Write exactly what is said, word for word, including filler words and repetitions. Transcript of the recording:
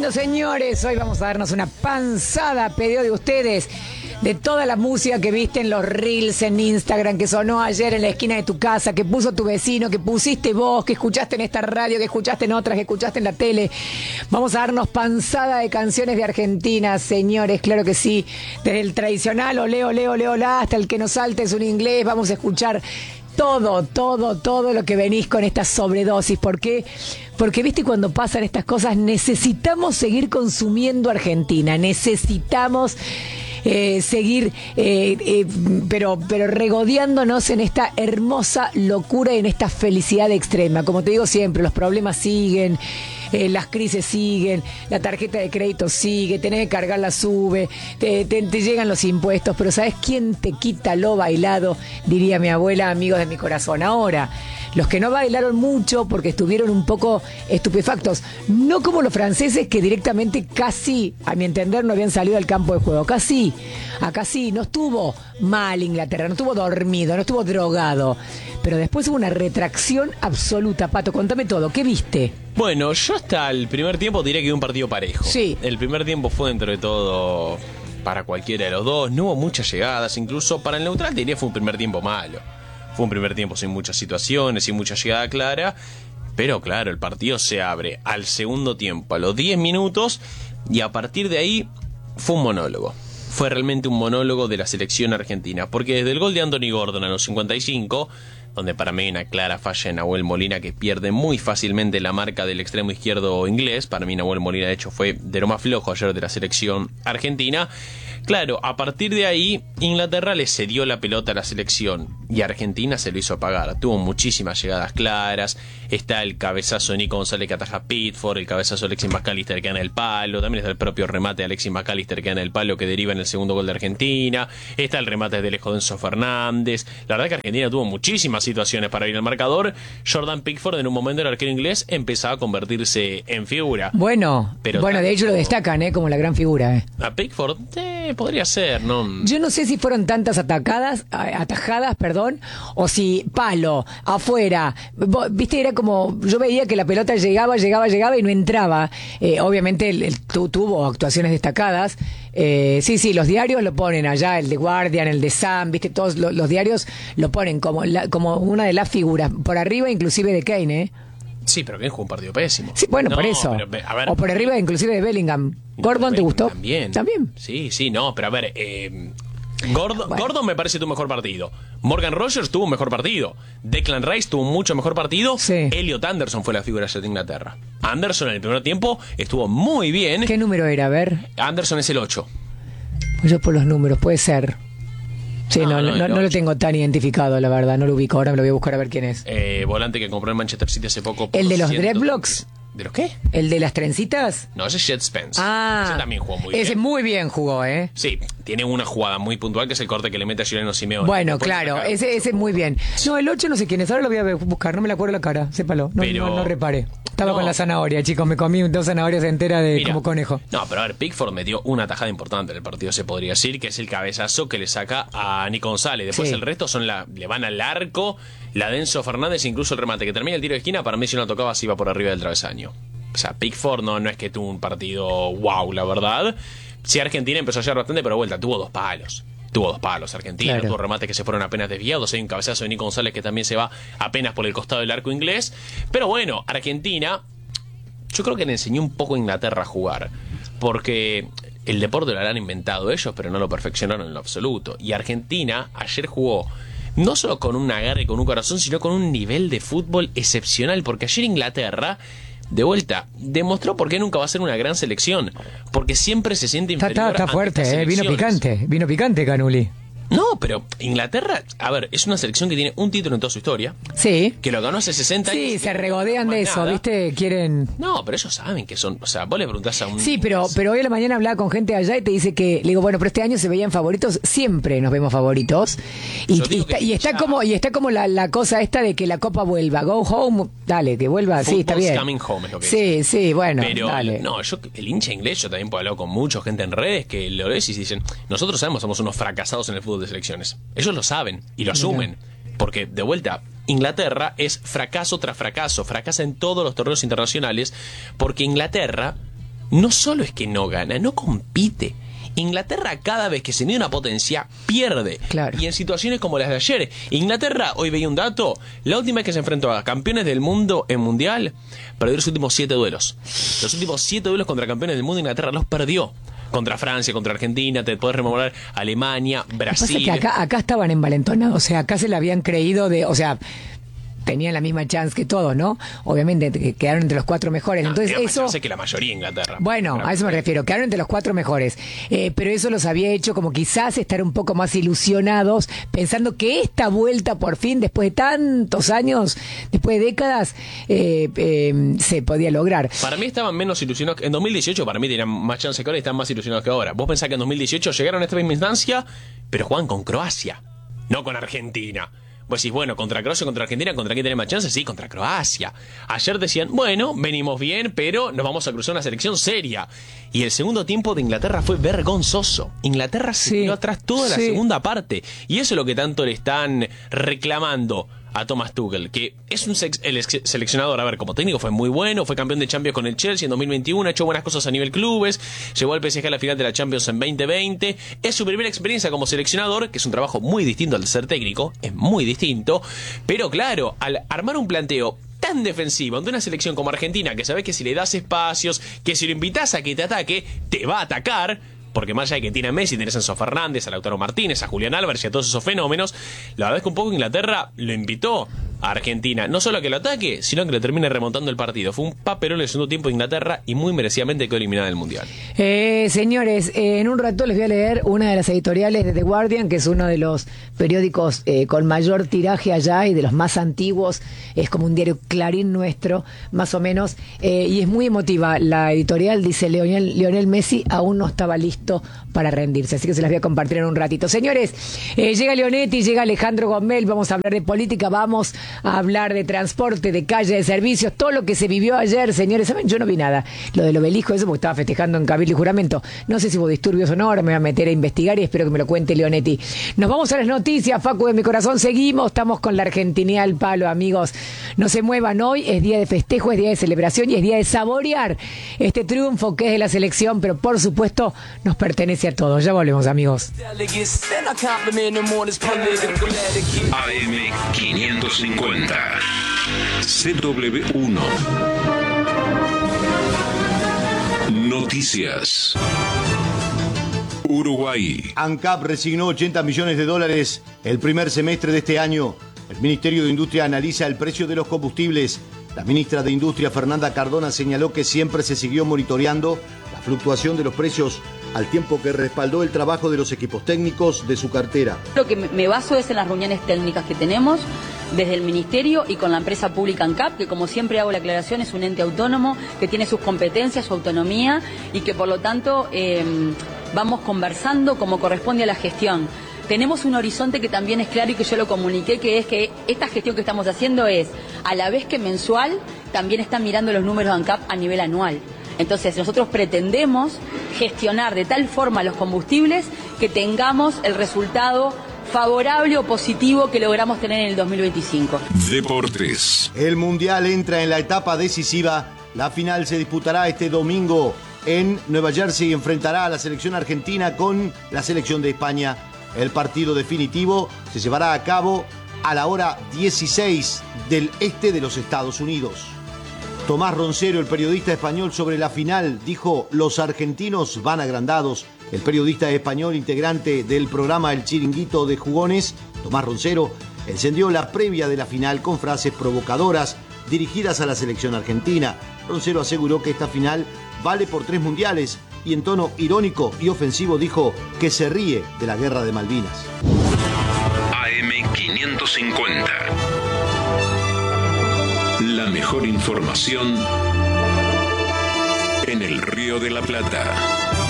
Bueno, señores, hoy vamos a darnos una panzada a pedido de ustedes de toda la música que viste en los reels en Instagram, que sonó ayer en la esquina de tu casa, que puso tu vecino, que pusiste vos, que escuchaste en esta radio, que escuchaste en otras, que escuchaste en la tele. Vamos a darnos panzada de canciones de Argentina, señores, claro que sí. Desde el tradicional olé, olé, olé, olá, hasta el que nos salte es un inglés, vamos a escuchar todo, todo, todo lo que venís con esta sobredosis. ¿Por qué? Porque, viste, cuando pasan estas cosas necesitamos seguir consumiendo Argentina, necesitamos eh, seguir, eh, eh, pero, pero regodeándonos en esta hermosa locura y en esta felicidad extrema. Como te digo siempre, los problemas siguen. Eh, las crisis siguen, la tarjeta de crédito sigue, tenés que cargarla, sube, te, te, te llegan los impuestos, pero ¿sabes quién te quita lo bailado? Diría mi abuela, amigos de mi corazón. Ahora, los que no bailaron mucho porque estuvieron un poco estupefactos, no como los franceses que directamente casi, a mi entender, no habían salido al campo de juego. Casi, acá sí, no estuvo mal Inglaterra, no estuvo dormido, no estuvo drogado, pero después hubo una retracción absoluta. Pato, contame todo, ¿qué viste? Bueno, yo hasta el primer tiempo diría que un partido parejo. Sí. El primer tiempo fue dentro de todo para cualquiera de los dos. No hubo muchas llegadas, incluso para el neutral te diría fue un primer tiempo malo. Fue un primer tiempo sin muchas situaciones, sin mucha llegada clara. Pero claro, el partido se abre al segundo tiempo, a los diez minutos, y a partir de ahí fue un monólogo. Fue realmente un monólogo de la selección argentina. Porque desde el gol de Anthony Gordon a los cincuenta y cinco... donde para mí hay una clara falla en Nahuel Molina que pierde muy fácilmente la marca del extremo izquierdo inglés. Para mí Nahuel Molina de hecho fue de lo más flojo ayer de la selección argentina. Claro, a partir de ahí Inglaterra le cedió la pelota a la selección y Argentina se lo hizo pagar. Tuvo muchísimas llegadas claras. Está el cabezazo de Nico González que ataja a Pickford, el cabezazo de Alexis McAllister que gana el palo, también está el propio remate de Alexis McAllister que gana el palo que deriva en el segundo gol de Argentina. Está el remate de Alejo Denso Fernández. La verdad que Argentina tuvo muchísimas situaciones para ir al marcador. Jordan Pickford en un momento el arquero inglés empezaba a convertirse en figura. Bueno, pero bueno, de hecho lo destacan, ¿eh? Como la gran figura, ¿eh? A Pickford, eh, podría ser, ¿no? Yo no sé si fueron tantas atacadas, atajadas, perdón, o si palo, afuera. Viste, era como, yo veía que la pelota llegaba, llegaba, llegaba y no entraba. Eh, obviamente el, el, tu, tuvo actuaciones destacadas. Eh, sí, sí, los diarios lo ponen allá, el de Guardian, el de Sun, viste, todos los, los diarios lo ponen como, la, como una de las figuras, por arriba inclusive de Kane, ¿eh? Sí, pero Kane jugó un partido pésimo. Sí, bueno, no, por eso. Pero, a ver, o por arriba inclusive de Bellingham. ¿Gordon te gustó? También. ¿También? Sí, sí, no, pero a ver, eh, Gordon, bueno. Gordon me parece tu mejor partido. Morgan Rogers tuvo un mejor partido. Declan Rice tuvo un mucho mejor partido. Sí. Elliot Anderson fue la figura de Inglaterra. Anderson en el primer tiempo estuvo muy bien. ¿Qué número era? A ver. Anderson es el ocho. Pues yo por los números, puede ser. Sí, Ah, no, no, no, no lo tengo tan identificado, la verdad. No lo ubico. Ahora me lo voy a buscar a ver quién es. Eh, volante que compró en Manchester City hace poco. ¿El de los ciento... dreadlocks? ¿De los qué? ¿El de las trencitas? No, ese es Jet Spence. Ah. Ese también jugó muy ese bien. muy bien jugó, ¿eh? Sí, tiene una jugada muy puntual que es el corte que le mete a Giuliano Simeone. Bueno, Después claro, sacar- ese ese muy bien. No, el ocho no sé quién es. Ahora lo voy a buscar. No me la acuerdo la cara. Sépalo. No, Pero- no, no repare. Estaba No. con la zanahoria, chicos. Me comí dos zanahorias enteras de Mira, como conejo. No, pero a ver, Pickford metió una tajada importante en el partido, se podría decir, que es el cabezazo que le saca a Nico González. Después Sí. el resto son la, le van al arco, la de Enzo Fernández, incluso el remate que termina el tiro de esquina, para mí si no lo tocaba se iba por arriba del travesaño. O sea, Pickford no, no es que tuvo un partido wow, la verdad. Sí, Argentina empezó a llegar bastante, pero vuelta, tuvo dos palos. Tuvo dos palos Argentina, Claro. tuvo remates que se fueron apenas desviados. Hay un cabezazo de Nico González que también se va apenas por el costado del arco inglés. Pero bueno, Argentina, yo creo que le enseñó un poco a Inglaterra a jugar. Porque el deporte lo han inventado ellos, pero no lo perfeccionaron en lo absoluto. Y Argentina ayer jugó no solo con un agarre, con un corazón, sino con un nivel de fútbol excepcional. Porque ayer Inglaterra, de vuelta, demostró por qué nunca va a ser una gran selección. Porque siempre se siente Está, inferior. está, está ante fuerte, estas ¿eh? Vino selecciones. picante. Vino picante, Canuli. No, pero Inglaterra, a ver, es una selección que tiene un título en toda su historia, Sí. que lo ganó hace sesenta años. Sí, y se no regodean más de eso, nada. ¿viste? Quieren... No, pero ellos saben que son, o sea, vos le preguntás a un... Sí, pero, pero hoy a la mañana hablaba con gente allá y te dice que, le digo, bueno, pero este año se veían favoritos, siempre nos vemos favoritos. Y, Yo y digo está, que y está ya- como, y está como la, la cosa esta de que la copa vuelva. Go home, dale, que vuelva, sí, está Football's bien. coming home es lo que Sí, dicen. sí, bueno, Pero, dale. no, yo, el hincha inglés, yo también puedo hablar con mucha gente en redes que lo ves y dicen, nosotros sabemos, somos unos fracasados en el fútbol de selecciones. Ellos lo saben y lo asumen. Porque, de vuelta, Inglaterra es fracaso tras fracaso, fracasa en todos los torneos internacionales, porque Inglaterra no solo es que no gana, no compite. Inglaterra cada vez que se mide una potencia pierde. Claro. Y en situaciones como las de ayer, Inglaterra, hoy veía un dato, la última vez que se enfrentó a campeones del mundo en mundial, perdió los últimos siete duelos. Los últimos siete duelos contra campeones del mundo, Inglaterra los perdió. Contra Francia, contra Argentina, te podés rememorar Alemania, Brasil. Lo que pasa es que acá, acá estaban envalentonados, o sea, acá se la habían creído de, o sea, tenían la misma chance que todos, ¿no? Obviamente que quedaron entre los cuatro mejores. No, Entonces eso, chance que la mayoría de Inglaterra. Bueno, pero, a eso me refiero, quedaron entre los cuatro mejores. Eh, pero eso los había hecho como quizás estar un poco más ilusionados, pensando que esta vuelta por fin, después de tantos años, después de décadas, eh, eh, se podía lograr. Para mí estaban menos ilusionados. En dos mil dieciocho para mí tenían más chance que ahora y están más ilusionados que ahora. Vos pensás que en dos mil dieciocho llegaron a esta misma instancia, pero juegan con Croacia, no con Argentina. Vos decís, bueno, contra Croacia, contra Argentina, ¿contra quién tenés más chance? Sí, contra Croacia. Ayer decían, bueno, venimos bien, pero nos vamos a cruzar una selección seria. Y el segundo tiempo de Inglaterra fue vergonzoso. Inglaterra se sí, quedó atrás toda la sí. segunda parte. Y eso es lo que tanto le están reclamando a Thomas Tuchel, que es un sex, el ex seleccionador, a ver, como técnico fue muy bueno, fue campeón de Champions con el Chelsea en dos mil veintiuno, ha hecho buenas cosas a nivel clubes, llevó al P S G a la final de la Champions en veinte veinte, es su primera experiencia como seleccionador, que es un trabajo muy distinto al de ser técnico, es muy distinto, pero claro, al armar un planteo tan defensivo ante una selección como Argentina, que sabés que si le das espacios, que si lo invitas a que te ataque, te va a atacar, porque más allá de que tiene a Messi, tenés a Enzo Fernández, a Lautaro Martínez, a Julián Álvarez y a todos esos fenómenos, la verdad es que un poco Inglaterra lo invitó a Argentina, no solo a que lo ataque, sino que le termine remontando el partido. Fue un papelón el segundo tiempo de Inglaterra y muy merecidamente quedó eliminada del Mundial. Eh, señores, eh, en un rato les voy a leer una de las editoriales de The Guardian, que es uno de los periódicos eh, con mayor tiraje allá y de los más antiguos, es como un diario Clarín nuestro, más o menos, eh, y es muy emotiva. La editorial dice, Lionel, Lionel Messi aún no estaba listo para rendirse, así que se las voy a compartir en un ratito. Señores, eh, llega Leonetti, llega Alejandro Gomel, vamos a hablar de política, vamos a hablar de transporte, de calle, de servicios, todo lo que se vivió ayer, señores. ¿Saben? Yo no vi nada. Lo del obelisco, eso porque estaba festejando en Cabildo y Juramento. No sé si hubo disturbios o no, ahora me voy a meter a investigar y espero que me lo cuente Leonetti. Nos vamos a las noticias, Facu de mi corazón, seguimos, estamos con la Argentinidad al palo, amigos. No se muevan, hoy es día de festejo, es día de celebración y es día de saborear este triunfo que es de la selección, pero por supuesto nos pertenece a todos. Ya volvemos, amigos. A M quinientos cincuenta C W uno Noticias. Uruguay. ANCAP resignó ochenta millones de dólares el primer semestre de este año. El Ministerio de Industria analiza el precio de los combustibles. La ministra de Industria, Fernanda Cardona, señaló que siempre se siguió monitoreando la fluctuación de los precios al tiempo que respaldó el trabajo de los equipos técnicos de su cartera. Lo que me baso es en las reuniones técnicas que tenemos desde el Ministerio y con la empresa pública ANCAP, que como siempre hago la aclaración, es un ente autónomo que tiene sus competencias, su autonomía y que por lo tanto eh, vamos conversando como corresponde a la gestión. Tenemos un horizonte que también es claro y que yo lo comuniqué, que es que esta gestión que estamos haciendo es, a la vez que mensual, también están mirando los números de ANCAP a nivel anual. Entonces nosotros pretendemos gestionar de tal forma los combustibles que tengamos el resultado favorable o positivo que logramos tener en el dos mil veinticinco. Deportes. El Mundial entra en la etapa decisiva. La final se disputará este domingo en Nueva Jersey y enfrentará a la selección argentina con la selección de España. El partido definitivo se llevará a cabo a la hora dieciséis del este de los Estados Unidos. Tomás Roncero, el periodista español, sobre la final, dijo: los argentinos van agrandados. El periodista español, integrante del programa El Chiringuito de Jugones, Tomás Roncero, encendió la previa de la final con frases provocadoras dirigidas a la selección argentina. Roncero aseguró que esta final vale por tres mundiales y en tono irónico y ofensivo dijo que se ríe de la guerra de Malvinas. A M quinientos cincuenta. La mejor información en el Río de la Plata.